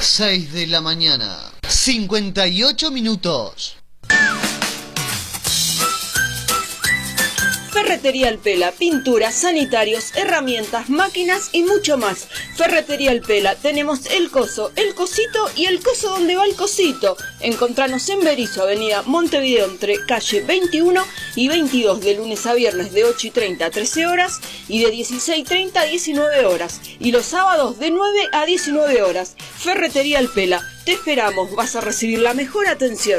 6 de la mañana, 58 minutos. Ferretería El Pela, pinturas, sanitarios, herramientas, máquinas y mucho más. Ferretería El Pela, tenemos el coso, el cosito y el coso donde va el cosito. Encontranos en Berisso, avenida Montevideo, entre calle 21 y 22, de lunes a viernes de 8:30 a 13 horas y de 16:30 a 19 horas. Y los sábados de 9 a 19 horas. Ferretería El Pela, te esperamos, vas a recibir la mejor atención.